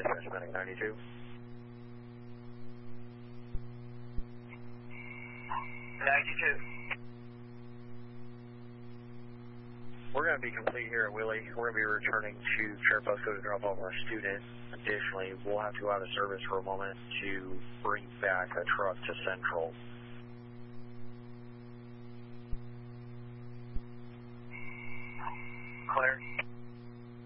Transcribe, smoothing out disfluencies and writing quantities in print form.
Dispatch Medic 92. 92. We're going to be complete here at Willie. We're going to be returning to Fairpost to drop off our student. Additionally, we'll have to go out of service for a moment to bring back a truck to Central. Clear.